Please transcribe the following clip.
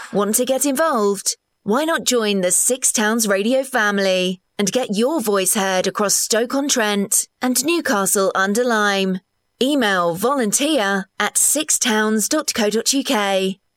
Want to get involved? Why not join the Six Towns Radio family and get your voice heard across Stoke-on-Trent and Newcastle-under-Lyme? Email volunteer@sixtowns.co.uk.